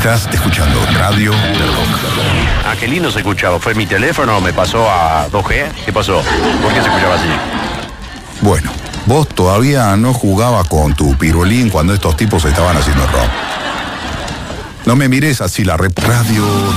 Estás escuchando Radio del Rock. Ah, qué lindo se escuchaba. ¿Fue mi teléfono? ¿Me pasó a 2G? ¿Qué pasó? ¿Por qué se escuchaba así? Bueno, vos todavía no jugabas con tu pirulín cuando estos tipos estaban haciendo rock. No me mires así, la Radio